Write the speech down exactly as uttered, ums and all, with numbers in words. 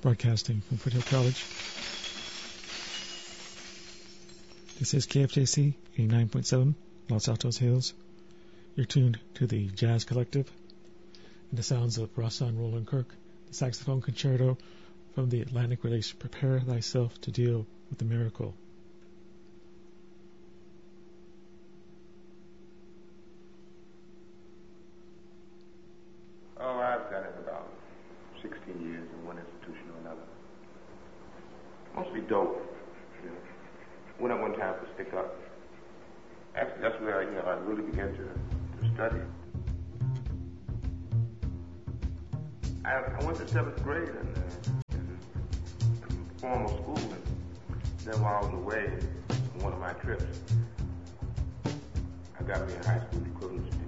broadcasting from Foothill College. This is K F J C eighty-nine point seven, Los Altos Hills. You're tuned to the Jazz Collective and the sounds of Rahsaan Roland Kirk, the saxophone concerto from the Atlantic release Prepare Thyself to Deal with the Miracle. Oh, I've done it about sixteen years in one institution or another. Mostly dope. You know. Went up one time to stick up. Actually, that's where you know I really began to, to study. I, I went to seventh grade and uh, in formal school, and then while I was away on one of my trips, I got me a high school equivalent